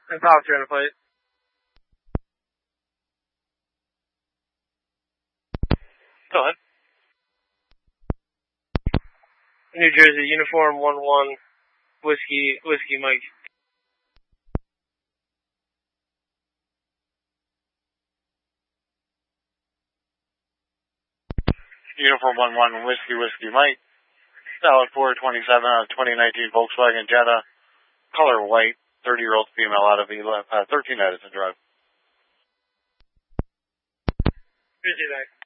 And Pop trying to play it. Go ahead. New Jersey, uniform 1-1, Whiskey Mike. Uniform 1-1, Whiskey Mike. Salad 427 out of 2019 Volkswagen Jetta, color white, 30-year-old female out of 13 Edison Drive. Jersey back.